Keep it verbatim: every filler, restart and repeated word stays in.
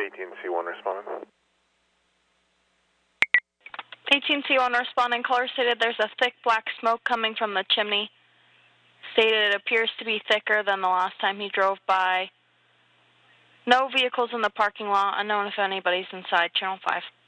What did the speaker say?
eighteen C one responding. eighteen C one responding. Caller stated there's a thick black smoke coming from the chimney. Stated it appears to be thicker than the last time he drove by. No vehicles in the parking lot. Unknown if anybody's inside. Channel five.